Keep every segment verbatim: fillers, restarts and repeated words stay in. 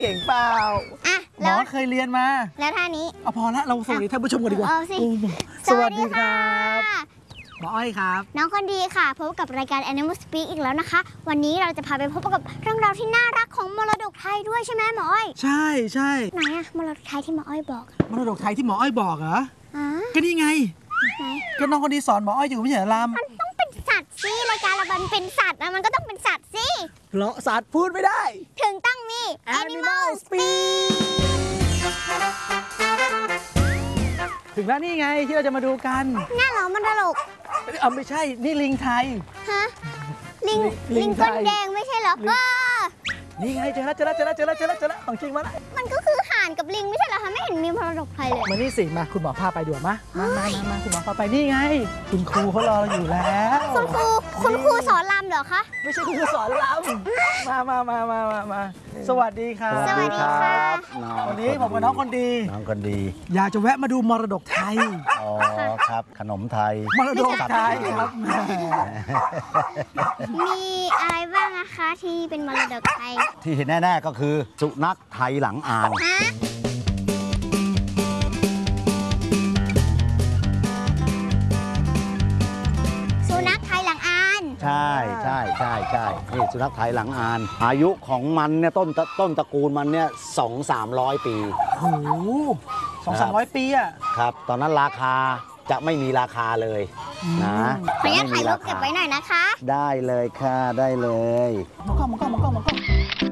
เก่งเปล่าอ่ะหมอเคยเรียนมาแล้วท่านี้เอาพอละเราสวัสดีท่านผู้ชมกันดีกว่าสวัสดีครับหมออ้อยครับน้องคนดีค่ะพบกับรายการ Animal Speak อีกแล้วนะคะวันนี้เราจะพาไปพบกับเรื่องราวที่น่ารักของมรดกไทยด้วยใช่ไหมหมออ้อยใช่ใช่ไหนอะมรดกไทยที่หมออ้อยบอกมรดกไทยที่หมออ้อยบอกเหรอก็นี่ไงก็น้องคนดีสอนหมออ้อยอยู่ไม่ใช่เหรอลำมันต้องเป็นสัตว์สิรายการเรามันเป็นสัตว์นะมันก็ต้องเป็นสัตว์สิเพราะสัตว์พูดไม่ได้ถึงต้องมี Animal Speak ถึงแล้วนี่ไงที่เราจะมาดูกันน่าหรอมันตลกอ่ะไม่ใช่นี่ลิงไทยฮะลิงลิงก้นแดงไม่ใช่เหรอนี่ไงเจอแล้วเจอแล้วเจอแล้วเจอแล้วเจอแล้วเจอแล้วของจริงมาแล้วมันก็คือห่านกับลิงไม่ใช่เหรอคะไม่เห็นมีมรดกไทยเลยมานี่สิมาคุณหมอพาไปดูมามามามาคุณหมอพาไปนี่ไงคุณครูเขารอเราอยู่แล้วคุณครูคุณครูสอนรำเหรอคะไม่ใช่คุณครูสอนรำมามามามามามาสวัสดีครับสวัสดีครับวันนี้ผมกับน้องคนดีน้องคนดีอยากจะแวะมาดูมรดกไทยอ๋อครับขนมไทยมรดกไทยครับมีอะไรบ้างนะคะที่เป็นมรดกไทยที่เห็นแน่ๆก็คือสุนัขไทยหลังอ่านสุนัขไทยหลังอ่านใช่ใช่ใช่ใช่นี่สุนัขไทยหลังอ่านอายุของมันเนี่ยต้นต้นตระกูลมันเนี่ยสองสามร้อยปีโอ้โหสองสามร้อยปีอ่ะครับตอนนั้นราคาจะไม่มีราคาเลยนะขออนุญาตถ่ายรูปเก็บไว้หน่อยนะคะได้เลยค่ะได้เลยมองกล้องมองกล้องมองกล้องมองกล้อง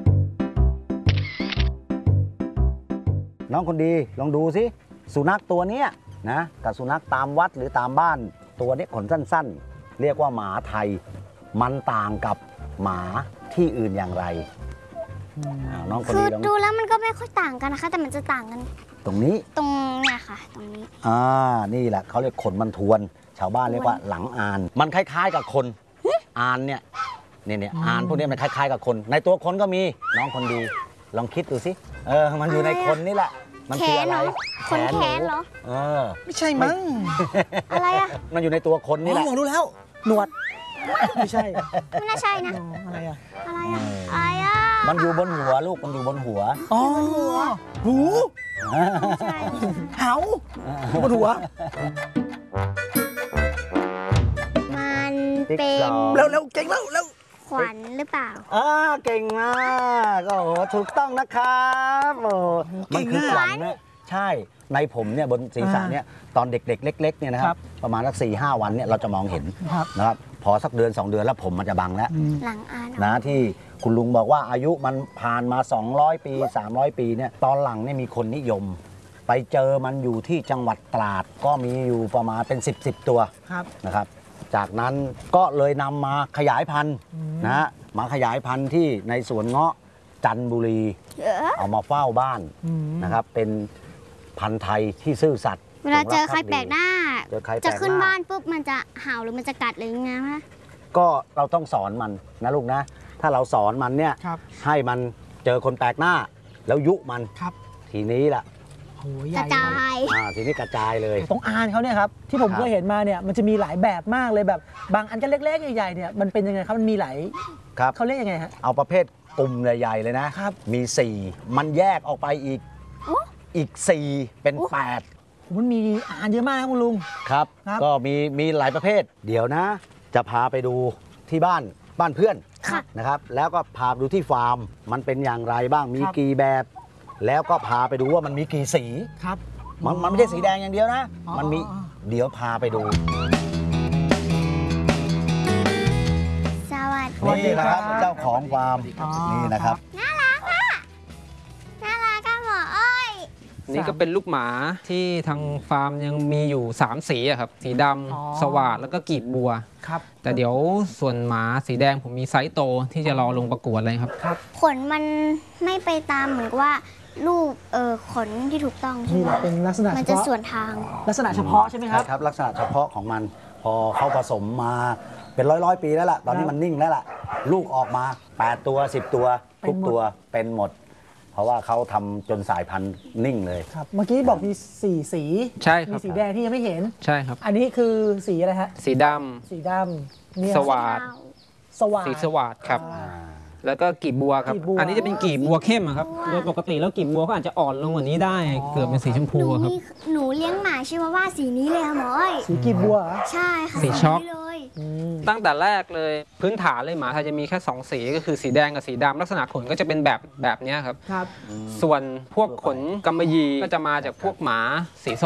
น้องคนดีลองดูสิสุนัขตัวนี้นะกับสุนัขตามวัดหรือตามบ้านตัวนี้ขนสั้นๆเรียกว่าหมาไทยมันต่างกับหมาที่อื่นอย่างไรน้องคนดีคือดูแล้วมันก็ไม่ค่อยต่างกันนะคะแต่มันจะต่างกันตรงนี้ตรงเนี่ยค่ะตรงนี้อ่านี่แหละเขาเรียกขนมันทวนชาวบ้านเรียกว่าหลังอานมันคล้ายๆกับคนอานเนี่ยเนี่ยเนี่ยอานพวกนี้มันคล้ายๆกับคนในตัวคนก็มีน้องคนดีลองคิดดูสิเออมันอยู่ในคนนี่แหละมันคืออะไรแขนแขนเหรอเออไม่ใช่มั้งอะไรอ่ะมันอยู่ในตัวคนนี่แหละผมรู้แล้วหนวดไม่ใช่ไม่น่าใช่นะอะไรอ่ะอะไรอ่ะอะไรอ่ะมันอยู่บนหัวลูกมันอยู่บนหัวอ๋อหูเหาบนหัวมันเป็นแล้วแล้วเก่งแล้วแล้วขวัญหรือเปล่าอ่าเก่งมากโอ้โหถูกต้องนะครับโอ้มันคือขวัญนะใช่ในผมเนี่ยบนศีรษะเนี่ยตอนเด็กๆเล็กๆเนี่ยนะครับประมาณสักสี่ห้าวันเนี่ยเราจะมองเห็นนะครับพอสักเดือนสองเดือนแล้วผมมันจะบังแล้วหลังอ่านนะที่คุณลุงบอกว่าอายุมันผ่านมาสองร้อยปีสามร้อยปีเนี่ยตอนหลังเนี่ยมีคนนิยมไปเจอมันอยู่ที่จังหวัดตราดก็มีอยู่ประมาณเป็นสิบสิบตัวนะครับจากนั้นก็เลยนำมาขยายพันธุ์นะฮะมาขยายพันธุ์ที่ในสวนเงาะจันทบุรีเอามาเฝ้าบ้านนะครับเป็นพันธุ์ไทยที่ซื่อสัตย์เวลาเจอใครแปลกหน้าจะขึ้นบ้านปุ๊บมันจะเห่าหรือมันจะกัดหรือยังไงคะก็เราต้องสอนมันนะลูกนะถ้าเราสอนมันเนี่ยให้มันเจอคนแปลกหน้าแล้วยุมันทีนี้แหละกระจายอ่าทีนี้กระจายเลยตรงอานเขาเนี่ยครับที่ผมเคยเห็นมาเนี่ยมันจะมีหลายแบบมากเลยแบบบางอันก็เล็กๆใหญ่ๆเนี่ยมันเป็นยังไงครับมันมีหลายครับเขาเรียกยังไงฮะเอาประเภทกลุ่มใหญ่ๆเลยนะครับมีสี่มันแยกออกไปอีกอีกสี่เป็นแปดมันมีอานเยอะมากนะคุณลุงครับก็มีมีหลายประเภทเดี๋ยวนะจะพาไปดูที่บ้านบ้านเพื่อนนะครับแล้วก็พาไปดูที่ฟาร์มมันเป็นอย่างไรบ้างมีกี่แบบแล้วก็พาไปดูว่ามันมีกี่สีครับมันมันไม่ใช่สีแดงอย่างเดียวนะมันมีเดี๋ยวพาไปดูสวัสดีครับเจ้าของฟาร์มนี่นะครับน่ารักอ่ะน่ารักก็หมออ้อยนี่ก็เป็นลูกหมาที่ทางฟาร์มยังมีอยู่สามสีอะครับสีดำสวาดแล้วก็กีบบัวครับแต่เดี๋ยวส่วนหมาสีแดงผมมีไซส์โตที่จะรอลงประกวดเลยครับขนมันไม่ไปตามเหมือนว่าลูกเออขนที่ถูกต้องนี่เป็นลักษณะมันจะส่วนทางลักษณะเฉพาะใช่ไหมครับครับลักษณะเฉพาะของมันพอเขาผสมมาเป็นร้อยร้อยปีแล้วล่ะตอนนี้มันนิ่งแล้วล่ะลูกออกมาแปดตัวสิบตัวทุกตัวเป็นหมดเพราะว่าเขาทำจนสายพันธุ์นิ่งเลยครับเมื่อกี้บอกมีสี่สีใช่ครับมีสีแดงที่ยังไม่เห็นใช่ครับอันนี้คือสีอะไรฮะสีดำสีดำสวาดสวาดสีสวาดครับแล้วก็กีบบัวครับกีบบัวอันนี้จะเป็นกีบบัวเข้มอะครับ โดยปกติแล้วกีบบัวก็อาจจะอ่อนลงกว่านี้ได้ เกือบเป็นสีชมหพูนูอะครับมีหนูเลี้ยงหมาชิวาว่าสีนี้เลยค่ะหมออ้อยสีกีบบัวเหรอใช่ค่ะสีช็อกนี้เลยอืมตั้งแต่แรกเลยพื้นฐานเลยหมาไทยจะมีแค่สองสีก็คือสีแดงกับสีดำลักษณะขนก็จะเป็นแบบแบบเนี้ยครับครับส่วนพวกขนกำมะหยี่ก็จะมาจากพวกหมาสีส้ม